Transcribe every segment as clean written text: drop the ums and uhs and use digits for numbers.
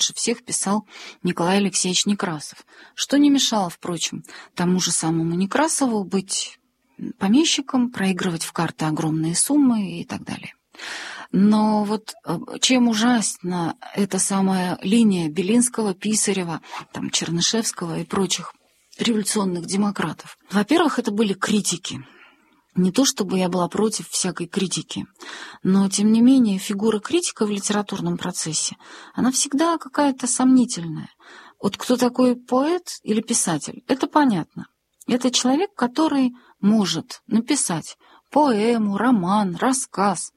всех писал Николай Алексеевич Некрасов, что не мешало, впрочем, тому же самому Некрасову быть помещиком, проигрывать в карты огромные суммы и так далее. Но вот чем ужасна эта самая линия Белинского, Писарева, там, Чернышевского и прочих революционных демократов? Во-первых, это были критики. Не то чтобы я была против всякой критики, но, тем не менее, фигура критика в литературном процессе, она всегда какая-то сомнительная. Вот кто такой поэт или писатель, это понятно. Это человек, который может написать поэму, роман, рассказ,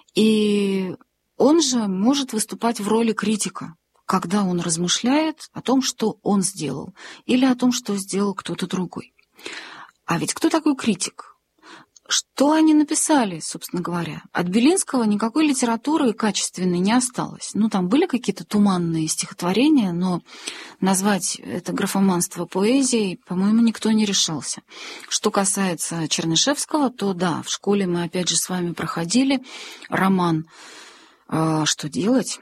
и он же может выступать в роли критика, когда он размышляет о том, что он сделал, или о том, что сделал кто-то другой. А ведь кто такой критик? Что они написали, собственно говоря? От Белинского никакой литературы качественной не осталось. Ну, там были какие-то туманные стихотворения, но назвать это графоманство поэзией, по-моему, никто не решался. Что касается Чернышевского, то да, в школе мы опять же с вами проходили роман «Что делать?».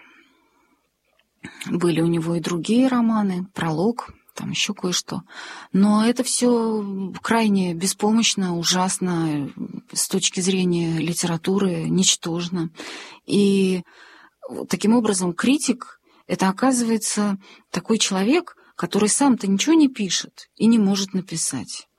Были у него и другие романы, «Пролог», там еще кое-что. Но это все крайне беспомощно, ужасно, с точки зрения литературы, ничтожно. И таким образом критик — это, оказывается, такой человек, который сам-то ничего не пишет и не может написать.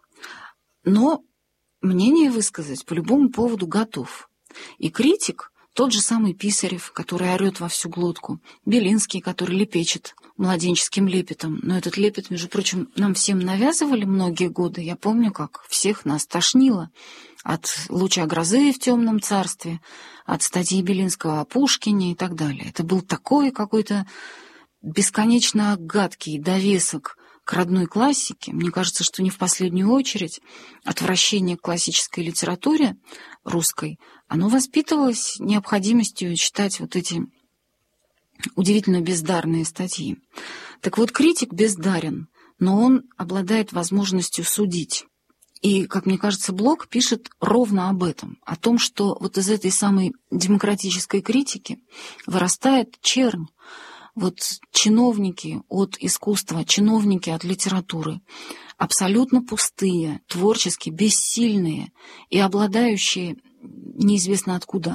Но мнение высказать по любому поводу готов. И критик — тот же самый Писарев, который орет во всю глотку, Белинский, который лепечет младенческим лепетом. Но этот лепет, между прочим, нам всем навязывали многие годы. Я помню, как всех нас тошнило от «Луча грозы в темном царстве», от статьи Белинского о Пушкине и так далее. Это был такой какой-то бесконечно гадкий довесок к родной классике. Мне кажется, что не в последнюю очередь отвращение к классической литературе русской, оно воспитывалось необходимостью читать вот эти удивительно бездарные статьи. Так вот, критик бездарен, но он обладает возможностью судить. И, как мне кажется, Блок пишет ровно об этом, о том, что вот из этой самой демократической критики вырастает чернь. Вот чиновники от искусства, чиновники от литературы, абсолютно пустые, творчески бессильные и обладающие неизвестно откуда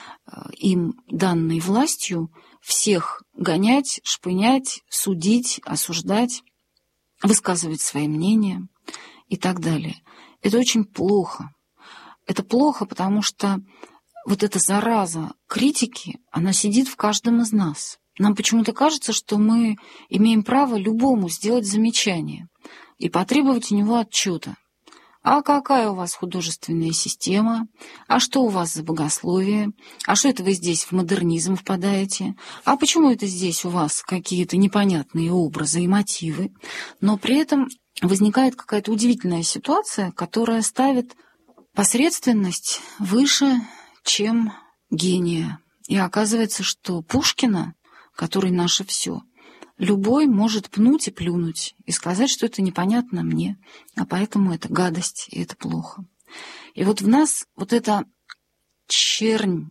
им данной властью всех гонять, шпынять, судить, осуждать, высказывать свои мнения и так далее. Это очень плохо. Это плохо, потому что вот эта зараза критики, она сидит в каждом из нас. Нам почему-то кажется, что мы имеем право любому сделать замечание и потребовать у него отчета. А какая у вас художественная система? А что у вас за богословие? А что это вы здесь в модернизм впадаете? А почему это здесь у вас какие-то непонятные образы и мотивы? Но при этом возникает какая-то удивительная ситуация, которая ставит посредственность выше, чем гения. И оказывается, что Пушкина, который наше все, любой может пнуть и плюнуть, и сказать, что это непонятно мне, а поэтому это гадость, и это плохо. И вот в нас вот эта чернь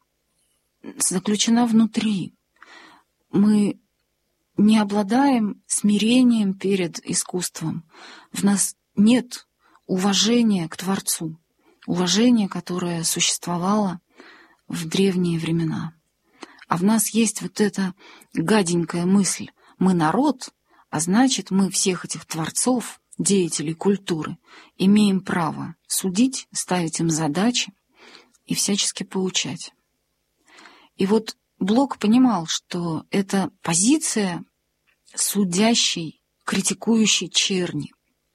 заключена внутри. Мы не обладаем смирением перед искусством. В нас нет уважения к Творцу, уважения, которое существовало в древние времена. А в нас есть вот эта гаденькая мысль: мы народ, а значит, мы всех этих творцов, деятелей культуры, имеем право судить, ставить им задачи и всячески поучать. И вот Блок понимал, что эта позиция судящей, критикующей черни,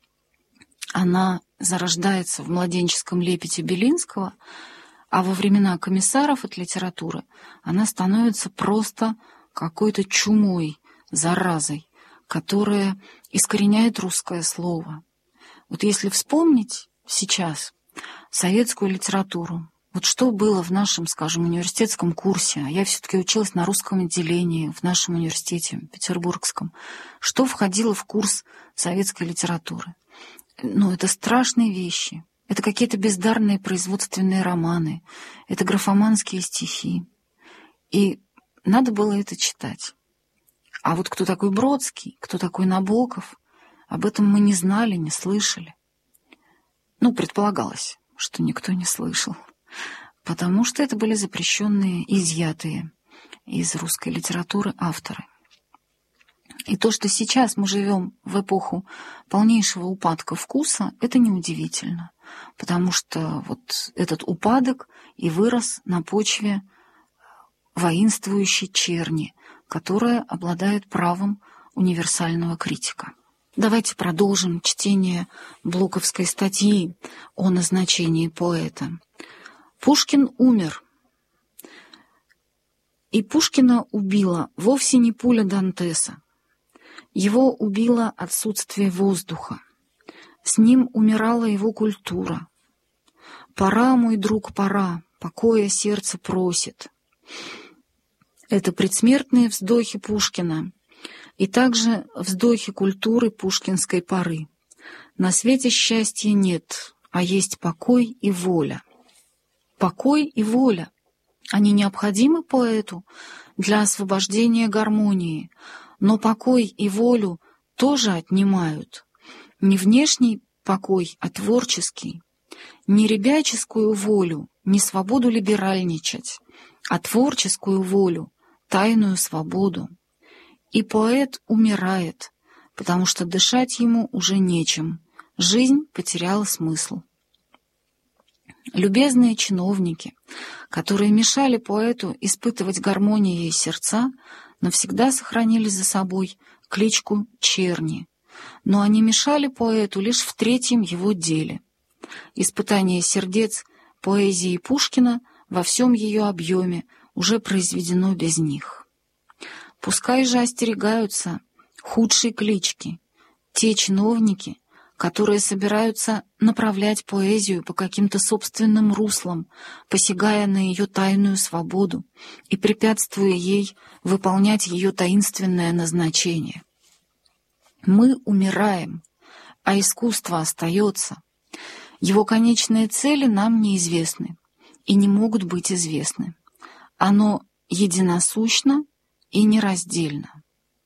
она зарождается в младенческом лепете Белинского, а во времена комиссаров от литературы она становится просто какой-то чумой, заразой, которая искореняет русское слово. Вот если вспомнить сейчас советскую литературу, вот что было в нашем, скажем, университетском курсе, а я все-таки училась на русском отделении в нашем университете петербургском, что входило в курс советской литературы? Ну, это страшные вещи. Это какие-то бездарные производственные романы, это графоманские стихи. И надо было это читать. А вот кто такой Бродский, кто такой Набоков, об этом мы не знали, не слышали. Ну, предполагалось, что никто не слышал, потому что это были запрещенные, изъятые из русской литературы авторы. И то, что сейчас мы живем в эпоху полнейшего упадка вкуса, это неудивительно, потому что вот этот упадок и вырос на почве воинствующей черни, которая обладает правом универсального критика. Давайте продолжим чтение блоковской статьи о назначении поэта. Пушкин умер. И Пушкина убила вовсе не пуля Дантеса. Его убило отсутствие воздуха. С ним умирала его культура. «Пора, мой друг, пора, покоя сердце просит». Это предсмертные вздохи Пушкина и также вздохи культуры пушкинской поры. На свете счастья нет, а есть покой и воля. Покой и воля. Они необходимы поэту для освобождения гармонии, но покой и волю тоже отнимают. Не внешний покой, а творческий. Не ребяческую волю, не свободу либеральничать, а творческую волю, тайную свободу. И поэт умирает, потому что дышать ему уже нечем. Жизнь потеряла смысл. Любезные чиновники, которые мешали поэту испытывать гармонию сердца, навсегда сохранили за собой кличку черни, но они мешали поэту лишь в третьем его деле. Испытание сердец поэзии Пушкина во всем ее объеме уже произведено без них. Пускай же остерегаются худшей клички те чиновники, которые собираются направлять поэзию по каким-то собственным руслам, посягая на ее тайную свободу и препятствуя ей выполнять ее таинственное назначение. Мы умираем, а искусство остается. Его конечные цели нам неизвестны и не могут быть известны. Оно единосущно и нераздельно.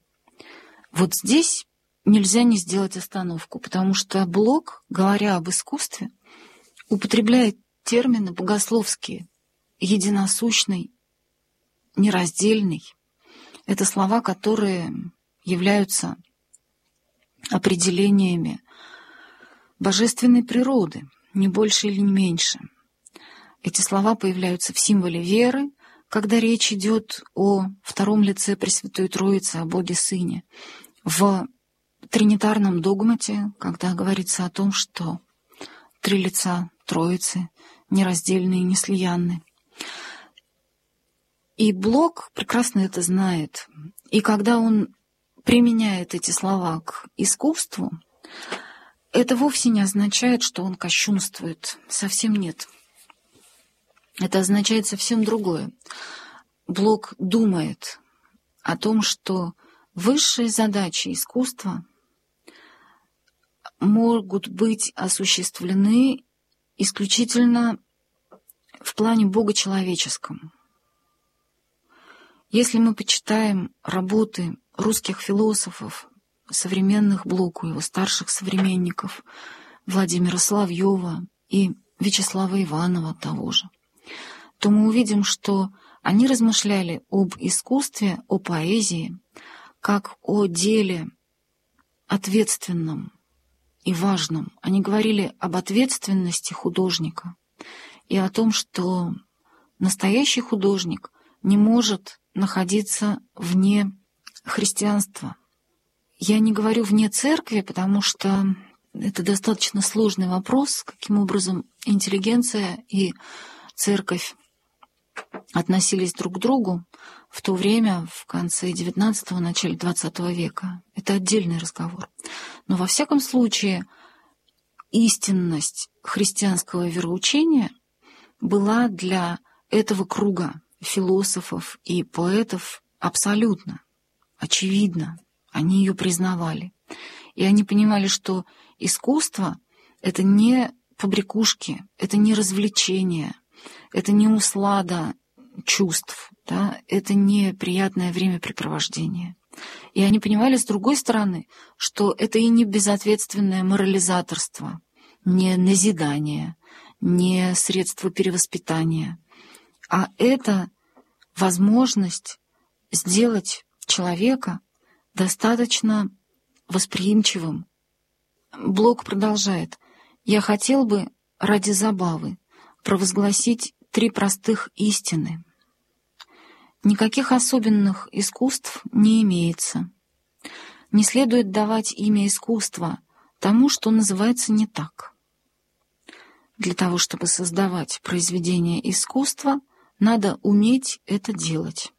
Вот здесь нельзя не сделать остановку, потому что Блок, говоря об искусстве, употребляет термины богословские: единосущный, нераздельный. Это слова, которые являются определениями божественной природы, не больше или не меньше. Эти слова появляются в символе веры, когда речь идет о втором лице Пресвятой Троицы, о Боге Сыне, в тринитарном догмате, когда говорится о том, что три лица Троицы нераздельны и неслиянны. И Блок прекрасно это знает. И когда он применяет эти слова к искусству, это вовсе не означает, что он кощунствует. Совсем нет. Это означает совсем другое. Блок думает о том, что высшие задачи искусства могут быть осуществлены исключительно в плане богочеловеческом. Если мы почитаем работы русских философов, современных Блоку, его старших современников, Владимира Соловьева и Вячеслава Иванова того же, то мы увидим, что они размышляли об искусстве, о поэзии, как о деле ответственном и важном. Они говорили об ответственности художника и о том, что настоящий художник не может находиться вне христианства. Я не говорю вне церкви, потому что это достаточно сложный вопрос, каким образом интеллигенция и церковь относились друг к другу в то время, в конце XIX – начале XX века. Это отдельный разговор. Но во всяком случае истинность христианского вероучения была для этого круга философов и поэтов абсолютно очевидна. Они ее признавали. И они понимали, что искусство — это не побрякушки, это не развлечение, это не услада чувств, да? Это не приятное времяпрепровождение. И они понимали, с другой стороны, что это и не безответственное морализаторство, не назидание, не средство перевоспитания, а это возможность сделать человека достаточно восприимчивым. Блок продолжает. «Я хотел бы ради забавы провозгласить 3 простых истины. Никаких особенных искусств не имеется. Не следует давать имя искусства тому, что называется не так. Для того, чтобы создавать произведение искусства, надо уметь это делать.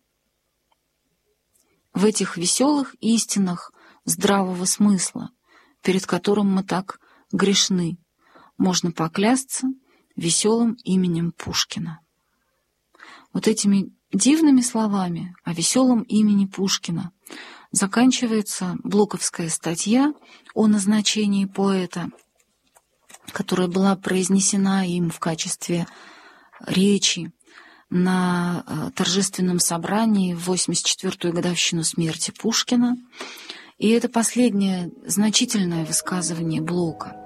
В этих веселых истинах здравого смысла, перед которым мы так грешны, можно поклясться веселым именем Пушкина». Вот этими дивными словами о веселом имени Пушкина заканчивается блоковская статья о назначении поэта, которая была произнесена им в качестве речи на торжественном собрании в 84-ю годовщину смерти Пушкина. И это последнее значительное высказывание Блока.